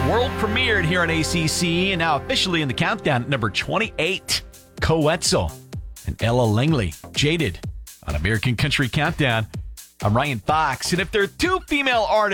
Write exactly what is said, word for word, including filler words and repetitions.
World premiered here on A C C and now officially in the countdown at number twenty-eight. Coetzel and Ella Langley, Jaded on American Country Countdown. I'm Ryan Fox, and if there are two female artists